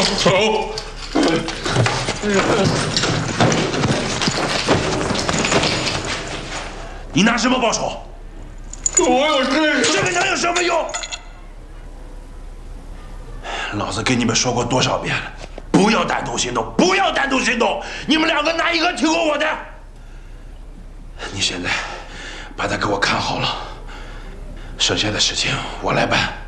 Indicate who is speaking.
Speaker 1: 走。
Speaker 2: 你拿什么报仇？
Speaker 1: 我有这
Speaker 2: 这个能有什么用？老子跟你们说过多少遍了，不要单独行动，不要单独行动！你们两个哪一个听过我的？你现在把他给我看好了，剩下的事情我来办。